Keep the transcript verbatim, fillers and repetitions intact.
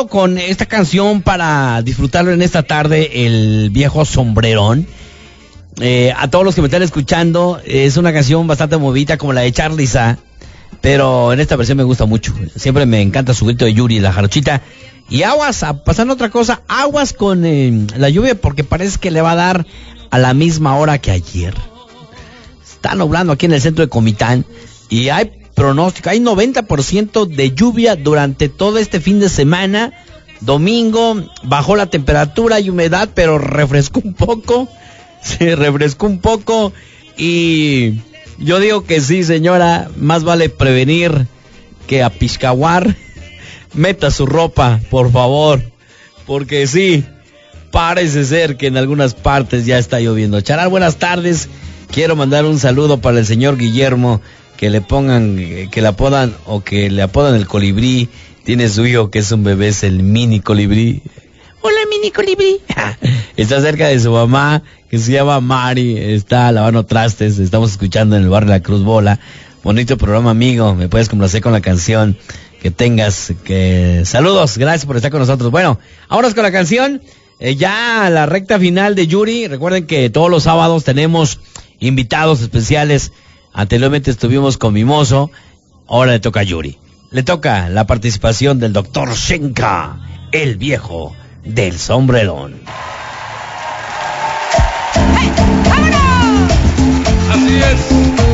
quedo con esta canción para disfrutarlo en esta tarde, El Viejo Sombrerón. Eh, a todos los que me están escuchando, es una canción bastante movida como la de Charly Sa, pero en esta versión me gusta mucho. Siempre me encanta su grito de Yuri, la jarochita. Y aguas, a, pasando otra cosa, aguas con eh, la lluvia, porque parece que le va a dar a la misma hora que ayer. Está nublando aquí en el centro de Comitán y hay pronóstico, hay noventa por ciento de lluvia durante todo este fin de semana. Domingo bajó la temperatura y humedad, pero refrescó un poco, se refrescó un poco y yo digo que sí, señora, más vale prevenir que apiscahuar. Meta su ropa, por favor, porque sí, parece ser que en algunas partes ya está lloviendo. Charal, buenas tardes. Quiero mandar un saludo para el señor Guillermo, que le pongan, que le apodan o que le apodan el colibrí. Tiene su hijo que es un bebé, es el mini colibrí. Hola, mini colibrí. Está cerca de su mamá, que se llama Mari, está lavando trastes. Estamos escuchando en el barrio La Cruz Bola. Bonito programa, amigo. Me puedes complacer con la canción que tengas. Que saludos, gracias por estar con nosotros. Bueno, vámonos con la canción. Eh, ya la recta final de Yuri. Recuerden que todos los sábados tenemos invitados especiales. Anteriormente estuvimos con Mimoso, ahora le toca a Yuri. Le toca la participación del doctor Shenka, el viejo del sombrerón. ¡Hey! ¡Vámonos! Así es.